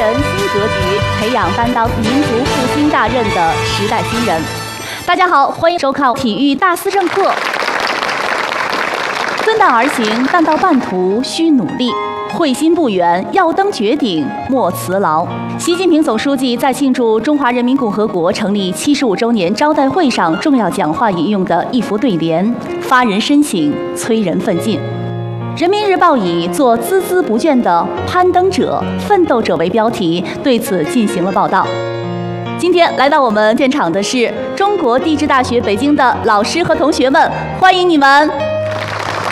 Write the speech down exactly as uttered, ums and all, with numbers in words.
人新格局，培养担当民族复兴大任的时代新人。大家好，欢迎收看体育大思政课。遵道而行，但到半途需努力。会心不远，要登绝顶莫辞劳。习近平总书记在庆祝中华人民共和国成立七十五周年招待会上重要讲话引用的一副对联，发人深省，催人奋进。人民日报以做孜孜不倦的攀登者、奋斗者为标题，对此进行了报道。今天来到我们现场的是中国地质大学北京的老师和同学们，欢迎你们。